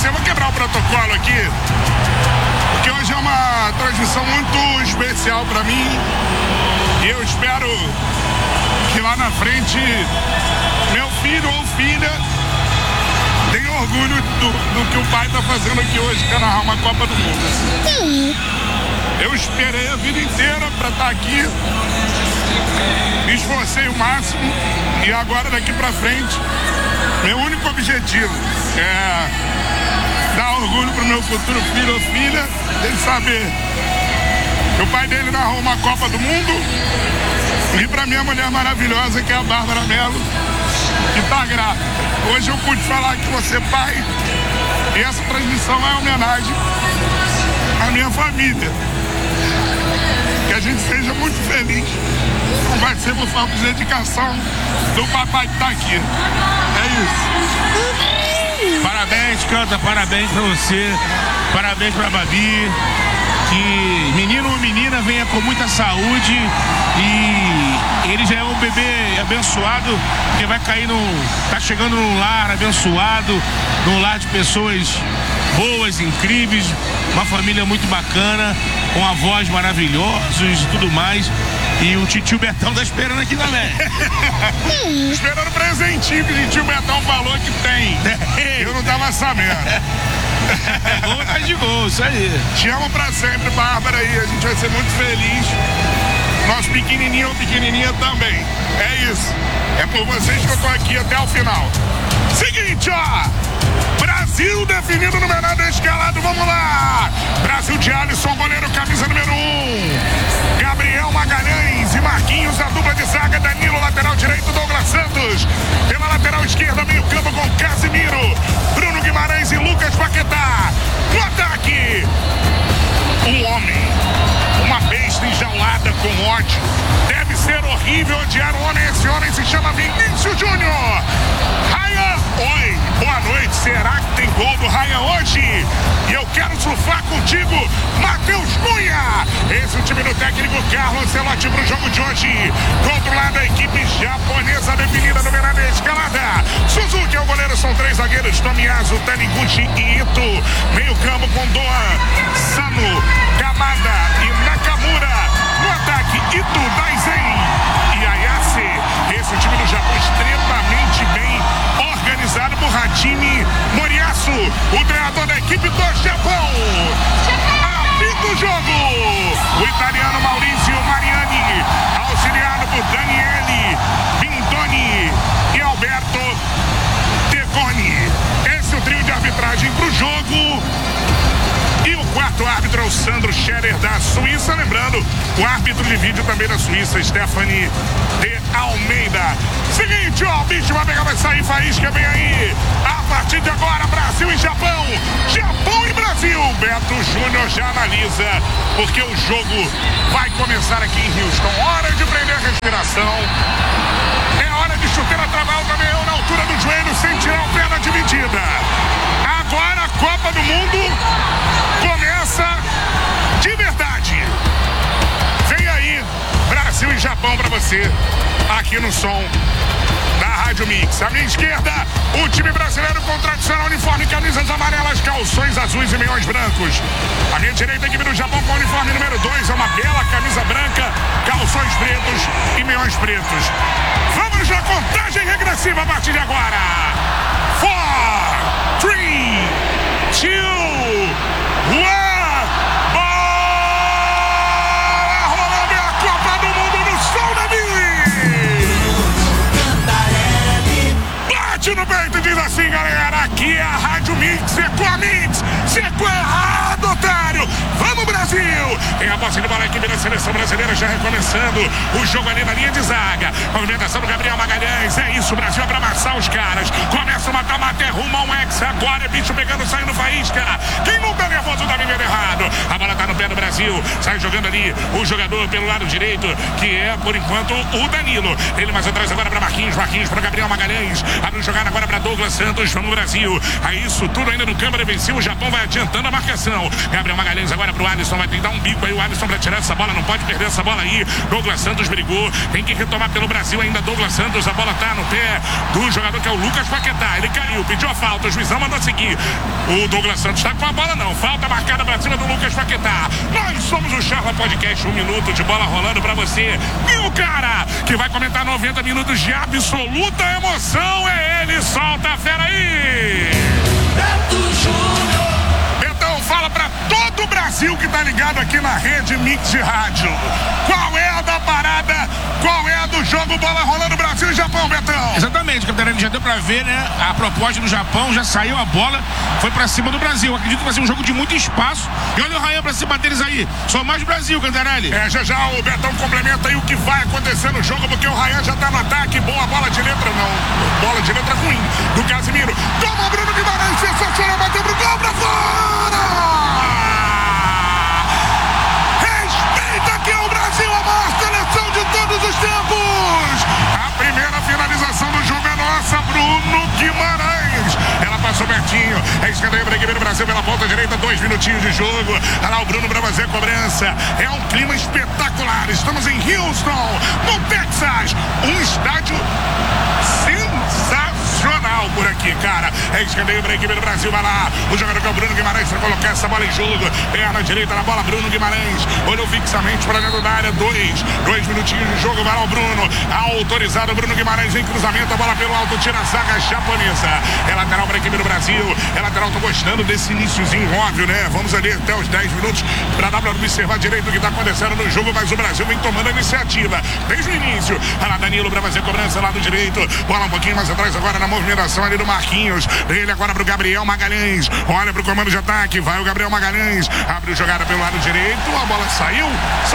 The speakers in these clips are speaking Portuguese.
você, eu vou quebrar o protocolo aqui, porque hoje é uma transmissão muito especial para mim e eu espero que lá na frente meu filho ou filha tenha orgulho do que o pai está fazendo aqui hoje, que é narrar uma Copa do Mundo. Eu esperei a vida inteira para estar aqui, me esforcei o máximo e agora daqui para frente meu único objetivo é dar orgulho pro meu futuro filho ou filha, ele saber que o pai dele narrou uma Copa do Mundo, e pra minha mulher maravilhosa, que é a Bárbara Mello, que tá grávida. Hoje eu pude falar que você pai, e essa transmissão é homenagem à minha família. Que a gente seja muito feliz. Não vai ser por falta de dedicação do papai que tá aqui. É isso. Parabéns, Canta, parabéns pra você, parabéns pra Babi, que menino ou menina venha com muita saúde e ele já é um bebê abençoado, que vai cair tá chegando num lar abençoado, num lar de pessoas boas, incríveis, uma família muito bacana, com avós maravilhosos e tudo mais. E o titio Betão tá esperando aqui também. Esperando o presentinho que o titio Betão falou que tem. Eu não tava sabendo. Gol tá de gol, isso aí. Te amo pra sempre, Bárbara, e a gente vai ser muito feliz. Nosso pequenininho ou pequenininha também. É isso. É por vocês que eu tô aqui até o final. Seguinte, ó. Brasil definido no menor da escalada, vamos lá. Brasil de Alisson, goleiro, camisa número 1. Gabriel Magalhães e Marquinhos, a dupla de zaga. Danilo, lateral direito, Douglas Santos. Pela lateral esquerda, meio campo com Casimiro, Bruno Guimarães e Lucas Paquetá. No ataque, um homem, uma besta enjaulada com ódio. Deve ser horrível odiar um homem. Esse homem se chama Vinícius Júnior. Ryan, oi, boa noite. Será que tem gol do Ryan hoje? E eu quero surfar contigo, Matheus Cunha. Esse é o time do técnico Carlos Ancelotti pro jogo de hoje. Do outro lado, a equipe japonesa definida no menor da escalada. Suzuki é o goleiro, são 3 zagueiros: Tomiyasu, Taniguchi e Ito. Meio campo com Doan, Sano, Kamada e Nakamura. No ataque, Ito, Daisen e Ayase. Esse é o time do Japão, extremamente bem organizado por Hajime Moriyasu, o treinador da equipe do Japão. Apita o jogo, o italiano Maurizio Mariani, auxiliado por Daniele Bindoni e Alberto Tegoni. Esse é o trio de arbitragem para o jogo. E o quarto árbitro é o Sandro Scherer, da Suíça. Lembrando, o árbitro de vídeo também da Suíça, Stephanie de Almeida. Seguinte, ó, o bicho vai pegar, vai sair, faísca, vem aí. A partir de agora, Brasil e Japão. Japão e Brasil. Beto Júnior já analisa, porque o jogo vai começar aqui em Houston. Hora de prender a respiração. É hora de chuteira trabalho também, na altura do joelho, sem tirar o pé na dividida. Agora a Copa do Mundo começa de verdade. Vem aí, Brasil e Japão pra você, aqui no som da Rádio Mix. À minha esquerda, o time brasileiro com tradicional uniforme, camisas amarelas, calções azuis e meiões brancos. À minha direita, a equipe do Japão com o uniforme número 2, é uma bela camisa branca, calções pretos e meiões pretos. Vamos na contagem regressiva a partir de agora. 4, 3, 2, 1. No peito diz assim, galera, aqui é a Rádio Mix, é com a Mix, você é errado, otário. Vamos, Brasil! Tem a posse de bola, a equipe da seleção brasileira já recomeçando o jogo ali na linha de zaga. Movimentação do Gabriel Magalhães, é isso, Brasil é pra amassar os caras. Começa o mata-mata, é rumo a um ex, agora é bicho pegando, saindo faísca. Quem não tá nervoso tá vivendo errado. A bola tá no pé do Brasil, sai jogando ali o jogador pelo lado direito, que é, por enquanto, o Danilo. Ele mais atrás agora pra Marquinhos para Gabriel Magalhães. Abre o jogada agora para Douglas Santos, vamos Brasil. Aí isso tudo ainda no câmera venceu, o Japão vai adiantando a marcação. Gabriel Magalhães agora pro Alisson vai tentar um bico aí, o Alisson pra tirar essa bola, não pode perder essa bola aí. Douglas Santos brigou, tem que retomar pelo Brasil ainda. Douglas Santos, a bola tá no pé do jogador que é o Lucas Paquetá. Ele caiu, pediu a falta, o juizão mandou seguir. O Douglas Santos tá com a bola não, falta marcada pra cima do Lucas Paquetá. Nós somos o Charla Podcast, 1 minuto de bola rolando pra você. E o cara que vai comentar 90 minutos de absoluta emoção é ele, solta a fera aí! Beto Júnior! Betão, fala pra todo o Brasil que tá ligado aqui na rede Mix de Rádio. Qual é a da parada? Qual é a do jogo bola rolando Brasil e Japão, Betão? Exatamente, Capitão, já deu pra ver, né? A proposta do Japão, já saiu a bola, foi pra cima do Brasil. Acredito que vai ser um jogo de muito espaço. E olha o Rayan pra cima deles aí. Só mais Brasil, Cantarelli. Já o Betão complementa aí o que vai acontecer no jogo, porque o Rayan já tá no ataque. Boa bola de letra, não. Bola de letra ruim do Casimiro. Toma o Bruno Guimarães, sensacional, bateu pro gol pra fora! Respeita que é o Brasil, a maior seleção de todos os tempos! A primeira finalização do jogo é nossa, Bruno Guimarães. Ela passou pertinho, é escanteio para a equipe do Brasil pela ponta direita, 2 minutinhos de jogo. Olha lá o Bruno para fazer a cobrança. É um clima espetacular. Estamos em Houston, no Texas. Um estádio sensacional por aqui, cara. É escanteio para a equipe do Brasil. Vai lá, o jogador que é o Bruno Guimarães para colocar essa bola em jogo. Perna direita na bola, Bruno Guimarães. Olhou fixamente para dentro da área. 2 minutinhos de jogo. Vai lá o Bruno. Autorizado, Bruno Guimarães em cruzamento. A bola pelo alto, tira a zaga japonesa. É lateral para a equipe do Brasil. É lateral, tô gostando desse iniciozinho óbvio, né? Vamos ali até os 10 minutos para dar para observar direito o que está acontecendo no jogo, mas o Brasil vem tomando a iniciativa desde o início. Olha lá Danilo para fazer cobrança lá do direito. Bola um pouquinho mais atrás agora na movimentação ali do Marquinhos. Ele agora pro Gabriel Magalhães. Olha pro comando de ataque. Vai o Gabriel Magalhães. Abre jogada pelo lado direito. A bola saiu.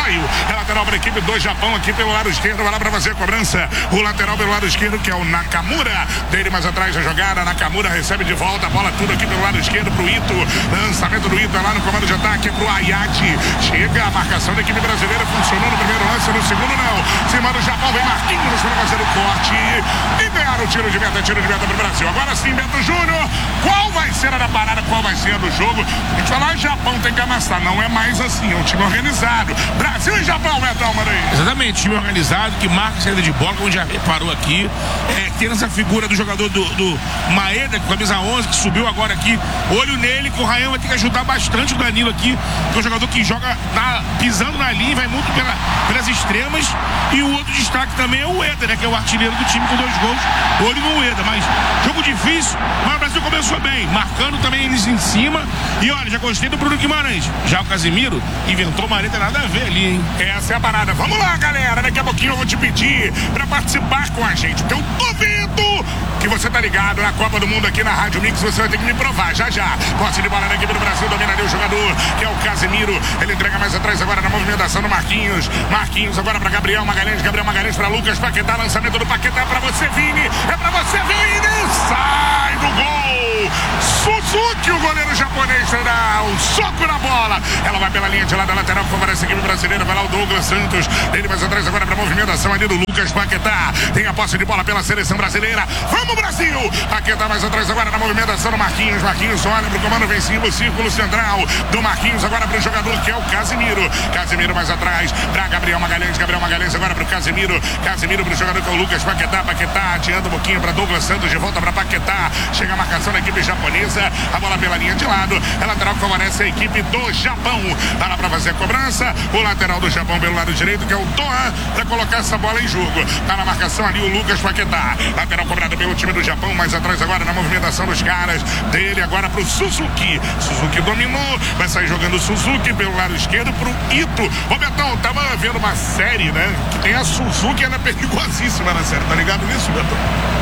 É lateral para a equipe do Japão aqui pelo lado esquerdo. Vai lá para fazer a cobrança. O lateral pelo lado esquerdo que é o Nakamura. Dele mais atrás a jogada. Nakamura recebe de volta. A bola tudo aqui pelo lado esquerdo pro Ito. Lançamento do Ito lá no comando de ataque pro Ayati. Chega a marcação da equipe brasileira. Funcionou no primeiro lance. No segundo não. Cima do Japão. Vem Marquinhos para fazer o corte. E ganhar o tiro de meta pro Brasil. Agora sim, Beto Júnior. Qual vai ser a da parada? Qual vai ser a do jogo? A gente fala, Japão tem que amassar. Não é mais assim. É um time organizado. Brasil e Japão, Betão, mano aí. Exatamente, time organizado que marca a saída de bola, como já reparou aqui. Tendo essa figura do jogador do Maeda, com camisa 11, que subiu agora aqui. Olho nele, que o Rayan vai ter que ajudar bastante o Danilo aqui, que é um jogador que joga pisando na linha, vai muito pelas extremas. E o outro destaque também é o Ueda, né? Que é o artilheiro do time com 2 gols. Olho no Ueda, mas jogo difícil, mas o Brasil começou bem, marcando também eles em cima. E olha, já gostei do Bruno Guimarães. Já o Casimiro inventou uma letra nada a ver ali, hein? Essa é a parada. Vamos lá, galera. Daqui a pouquinho eu vou te pedir pra participar com a gente, porque eu duvido que você tá ligado na Copa do Mundo aqui na Rádio Mix. Você vai ter que me provar já. Posse de bola na equipe do Brasil, dominaria o jogador, que é o Casimiro. Ele entrega mais atrás agora na movimentação do Marquinhos. Marquinhos agora pra Gabriel Magalhães. Gabriel Magalhães pra Lucas Paquetá. Lançamento do Paquetá pra você, Vini. É pra você, Vini. Sai do gol. Suzuki, o goleiro japonês, dá um soco na bola. Ela vai pela linha de lá da lateral, favorece a equipe brasileira. Vai lá o Douglas Santos. Ele mais atrás agora pra movimentação ali do Lucas Paquetá. Tem a posse de bola pela seleção brasileira. Vamos, Brasil! Paquetá mais atrás agora na movimentação do Marquinhos. Marquinhos olha pro comando ofensivo, círculo central do Marquinhos agora pro jogador que é o Casimiro. Casimiro mais atrás pra Gabriel Magalhães. Gabriel Magalhães agora pro Casimiro. Casimiro pro jogador que é o Lucas Paquetá. Paquetá adianta um pouquinho pra Douglas Santos, de volta pra Paquetá. Chega a marcação da equipe japonesa. A bola pela linha de lado. É lateral que favorece a equipe do Japão. Tá lá pra fazer a cobrança. O lateral do Japão pelo lado direito, que é o Toa, pra colocar essa bola em jogo. Tá na marcação ali o Lucas Paquetá. Lateral cobrado pelo time do Japão. Mais atrás agora na movimentação dos caras. Dele agora pro Suzuki. Suzuki dominou. Vai sair jogando o Suzuki pelo lado esquerdo pro Ito. Ô Betão, tava vendo uma série, né? Que tem a Suzuki, ela é perigosíssima na série. Tá ligado nisso, Betão?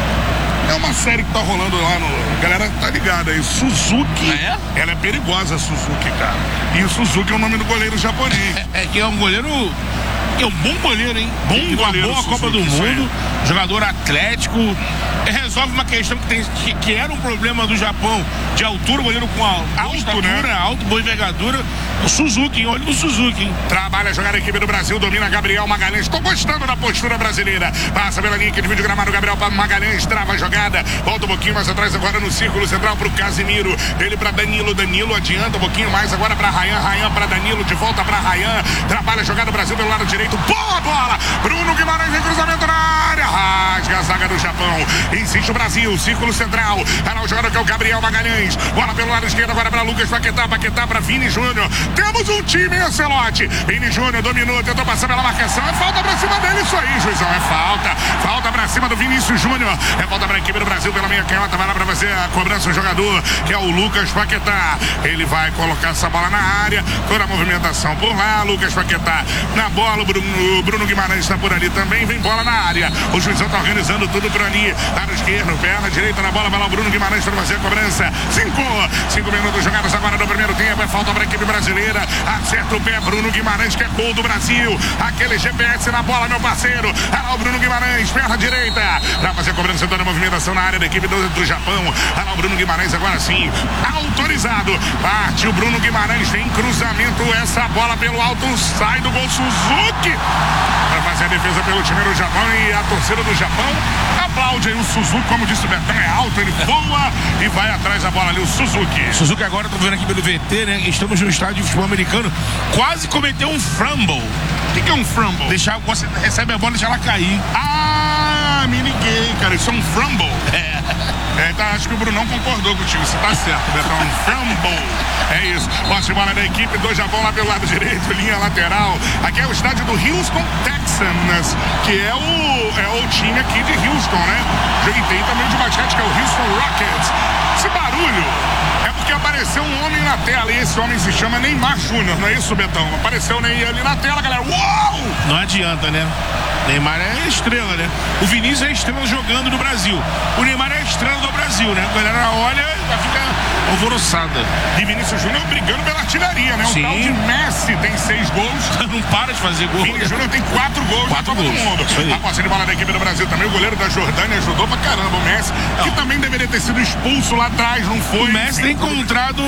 É uma série que tá rolando lá no... Galera, tá ligada aí. Suzuki. Ela é perigosa, a Suzuki, cara. E o Suzuki é o nome do goleiro japonês. Que é um goleiro É um bom goleiro, hein? Uma boa Copa do Mundo, jogador atlético, resolve uma questão que era um problema do Japão, de altura, goleiro com alto, boa envergadura. O Suzuki, olha o Suzuki, hein? Trabalha a jogada a equipe do Brasil, domina Gabriel Magalhães. Estou gostando da postura brasileira. Passa pela linha que divide o gramado, Gabriel Magalhães, trava a jogada, volta um pouquinho mais atrás agora no círculo central pro Casimiro. Ele para Danilo adianta um pouquinho mais agora para Rayan para Danilo, de volta para Rayan. Trabalha a jogada do Brasil pelo lado direito. Boa bola! Bruno Guimarães em cruzamento na área. Rasga a zaga do Japão. Insiste o Brasil, círculo central. Para o jogador que é o Gabriel Magalhães. Bola pelo lado esquerdo agora para Lucas Paquetá para Vini Júnior. Temos um time, Ancelotti. Vini Júnior dominou, tentou passar pela marcação. É falta pra cima dele, isso aí, juizão. É falta. Falta pra cima do Vinícius Júnior. É falta pra equipe do Brasil pela meia canhota. Vai lá pra fazer a cobrança o jogador, que é o Lucas Paquetá. Ele vai colocar essa bola na área. Toda a movimentação por lá. Lucas Paquetá na bola. O Bruno Guimarães está por ali também. Vem bola na área. O juizão tá organizando tudo por ali. Lado esquerdo, perna direita na bola. Vai lá o Bruno Guimarães para fazer a cobrança. 5 minutos jogados agora no primeiro tempo. É falta pra equipe brasileira. Acerta o pé, Bruno Guimarães, que é gol do Brasil. Aquele GPS na bola, meu parceiro. Olha lá o Bruno Guimarães, perna direita. Pra fazer a cobrança, toda a movimentação na área da equipe do Japão. Olha lá o Bruno Guimarães agora sim, autorizado. Parte o Bruno Guimarães, tem cruzamento. Essa bola pelo alto, sai do gol Suzuki. Para fazer a defesa pelo time do Japão. E a torcida do Japão aplaude aí o Suzuki, como disse o Betão, é alto, ele voa e vai atrás da bola ali, o Suzuki. Suzuki agora, tô vendo aqui pelo VT, né? Estamos no estádio de futebol americano, quase cometeu um fumble. O que é um fumble? Você recebe a bola e deixa ela cair. Me liguei, cara, isso é um fumble. Então, acho que o Brunão concordou contigo, você tá certo, Betão, um fumble. É isso, posse de bola da equipe do Japão lá pelo lado direito, linha lateral. Aqui é o estádio do Houston Texans, que é o time aqui de Houston, né? E tem também o de basquete, que é o Houston Rockets. Esse barulho é porque apareceu um homem na tela, e esse homem se chama Neymar Júnior, não é isso, Betão? Apareceu ali na tela, galera, uau! Não adianta, né? Neymar é estrela, né? O Vinícius é estrela jogando no Brasil. O Neymar é estrela do Brasil, né? A galera olha e fica alvoroçada. E Vinícius Júnior brigando pela artilharia, né? Sim. O tal de Messi tem 6 gols. Não para de fazer gol. Vinícius Júnior tem 4 gols na Copa do Mundo. A posse de bola da equipe do Brasil também. O goleiro da Jordânia ajudou pra caramba o Messi, que também deveria ter sido expulso lá atrás, não foi. O Messi tem encontrado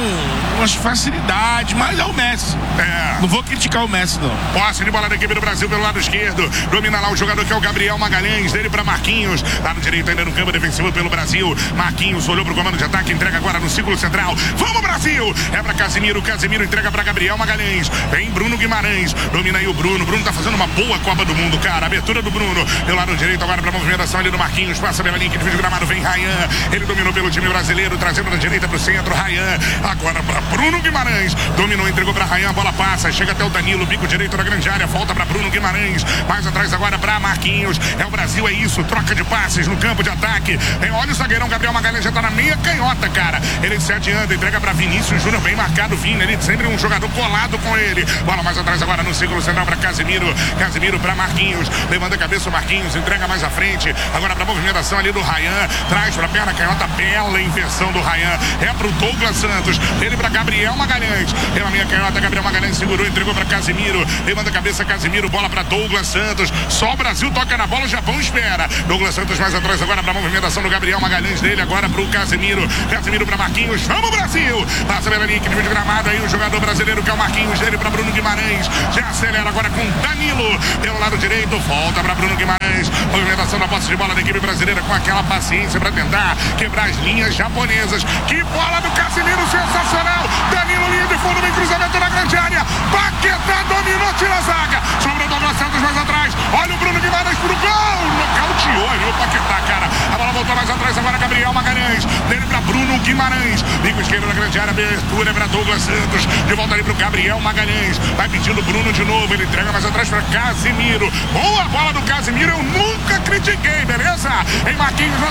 umas facilidades, mas é o Messi. Não vou criticar o Messi, não. Posse de bola da equipe do Brasil pelo lado esquerdo. Domina lá o jogador que é o Gabriel Magalhães, dele para Marquinhos. Lado direito ainda no campo defensivo pelo Brasil. Marquinhos olhou pro comando de ataque, entrega agora no círculo central. Vamos, Brasil! É para Casimiro. Casimiro entrega para Gabriel Magalhães. Vem Bruno Guimarães. Domina aí o Bruno. Bruno tá fazendo uma boa Copa do Mundo, cara. Abertura do Bruno. Pelo lado direito agora para movimentação ali do Marquinhos. Passa pela linha que divide o gramado. Vem Rayan. Ele dominou pelo time brasileiro, trazendo da direita pro centro. Rayan. Agora para Bruno Guimarães. Dominou, entregou para Rayan. A bola passa. Chega até o Danilo. Bico direito da grande área. Volta para Bruno Guimarães. Mais atrás agora para Marquinhos. É o Brasil, é isso. Troca de passes no campo de ataque. Olha o zagueirão Gabriel Magalhães, já tá na meia canhota, cara. Ele se adianta, entrega para Vinícius Júnior, bem marcado, Vini. Ele sempre um jogador colado com ele. Bola mais atrás agora no círculo central para Casimiro. Casimiro para Marquinhos. Levanta a cabeça o Marquinhos, entrega mais à frente. Agora para movimentação ali do Rayan. Traz para perna canhota, bela inversão do Rayan. É pro Douglas Santos. Ele para Gabriel Magalhães. Pela meia canhota, Gabriel Magalhães segurou, entregou para Casimiro. Levanta a cabeça, Casimiro. Bola para Douglas Santos. Só o Brasil toca na bola, o Japão espera. Douglas Santos mais atrás agora para a movimentação do Gabriel Magalhães, dele agora para o Casimiro. Casimiro para Marquinhos. Vamos, Brasil! Passa pela linha que divide gramado aí o jogador brasileiro que é o Marquinhos, dele para Bruno Guimarães. Já acelera agora com Danilo pelo lado direito. Volta para Bruno Guimarães. Movimentação da posse de bola da equipe brasileira com aquela paciência para tentar quebrar as linhas japonesas. Que bola do Casimiro, sensacional! Danilo, linha de fundo, vem cruzamento na grande área. Paquetá dominou, tira a zaga. Sobrou Douglas Santos mais atrás. Olha o Bruno Guimarães pro gol. Nocauteou ali o Paquetá, cara. A bola voltou mais atrás agora, Gabriel Magalhães. Dele para Bruno Guimarães. Bico esquerdo na grande área, abertura é para Douglas Santos. De volta ali pro Gabriel Magalhães. Vai pedindo Bruno de novo. Ele entrega mais atrás para Casimiro. Boa bola do Casimiro. Eu nunca critiquei, beleza? Em Marquinhos.